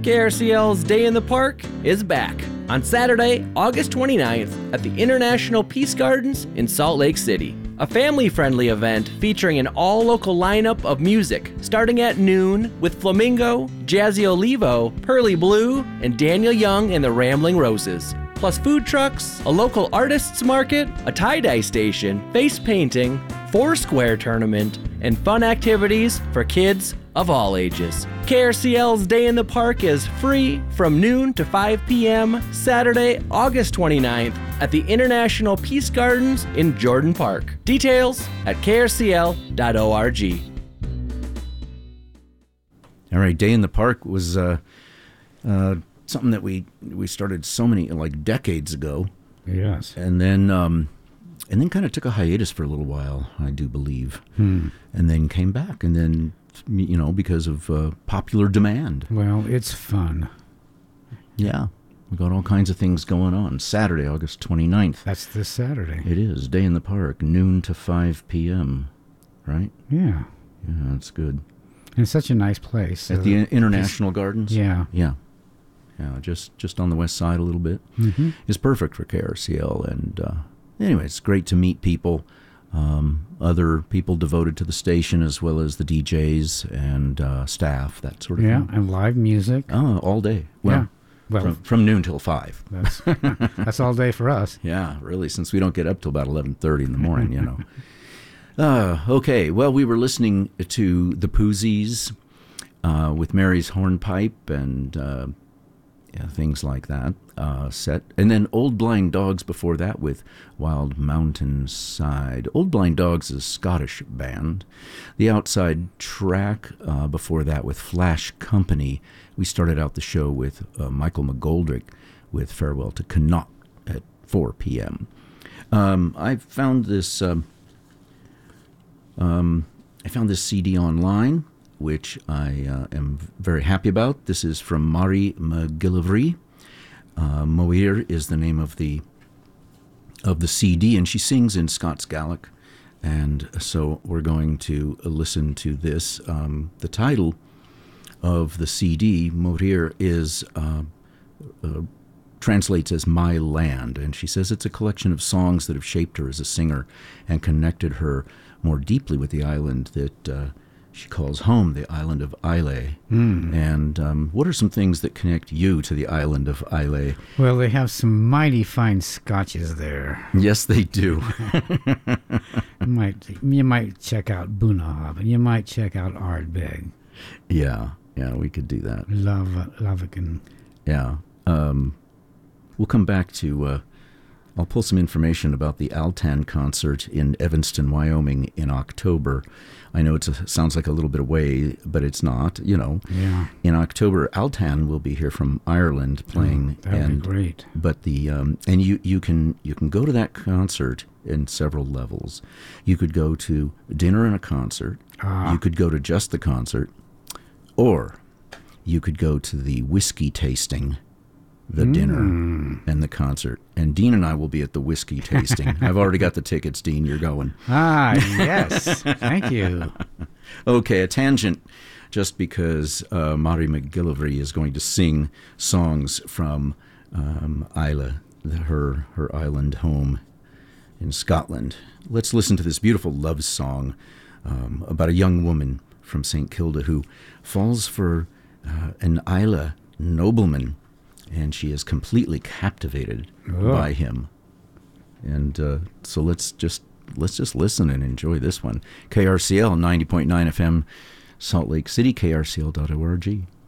KRCL's Day in the Park is back on Saturday, August 29th at the International Peace Gardens in Salt Lake City. A family-friendly event featuring an all-local lineup of music starting at noon with Flamingo, Jazzy Olivo, Pearly Blue, and Daniel Young and the Rambling Roses. Plus food trucks, a local artists market, a tie-dye station, face painting, Foursquare tournament, and fun activities for kids of all ages. KRCL's Day in the Park is free from noon to 5 p.m. Saturday, August 29th at the International Peace Gardens in Jordan Park. Details at krcl.org. All right, Day in the Park was something that we started so many, like, decades ago. Yes. And then kind of took a hiatus for a little while, I do believe. And then came back, and then, you know, because of popular demand. Well, it's fun. Yeah. We got all kinds of things going on. Saturday, August 29th. That's this Saturday. It is. Day in the Park, noon to 5 p.m., right? Yeah. Yeah, that's good. And it's such a nice place. At the International Gardens? Yeah. Yeah. Yeah, just on the west side a little bit. Mm-hmm. It's perfect for KRCL. And anyway, it's great to meet people, other people devoted to the station, as well as the DJs and staff, that sort of thing. Yeah, and live music. Oh, all day. Well, yeah. Well, from noon till 5. That's all day for us. Yeah, really, since we don't get up till about 11:30 in the morning, you know. Okay, well, we were listening to the Poozies with Mary's Hornpipe and things like that set. And then Old Blind Dogs before that with Wild Mountainside. Old Blind Dogs is a Scottish band. The Outside Track before that with Flash Company. We started out the show with Michael McGoldrick with Farewell to Connaught at 4 p.m. I found this CD online, which I am very happy about. This is from Mari McGillivray. Moir is the name of the CD, and she sings in Scots Gaelic. And so we're going to listen to this. The title of the CD, Moir, is translates as My Land, and she says it's a collection of songs that have shaped her as a singer and connected her more deeply with the island that she calls home, the island of Islay. And what are some things that connect you to the island of Islay? Well, they have some mighty fine scotches there. Yes, they do. You might check out Bunahab, and you might check out Ardbeg. Yeah, we could do that. Lavacan. Yeah. We'll come back to... I'll pull some information about the Altan concert in Evanston, Wyoming in October. I know it sounds like a little bit away, but it's not, you know. Yeah. In October, Altan will be here from Ireland playing. That'd be great. But and you can go to that concert in several levels. You could go to dinner and a concert. You could go to just the concert. Or you could go to the whiskey tasting, the dinner, and the concert. And Dean and I will be at the whiskey tasting. I've already got the tickets, Dean. You're going. Yes. Thank you. Okay, a tangent, just because Mari McGillivray is going to sing songs from Islay, her island home in Scotland. Let's listen to this beautiful love song about a young woman from St. Kilda who falls for an Islay nobleman, and she is completely captivated by him. And so let's just listen and enjoy this one. KRCL 90.9 FM, Salt Lake City, krcl.org.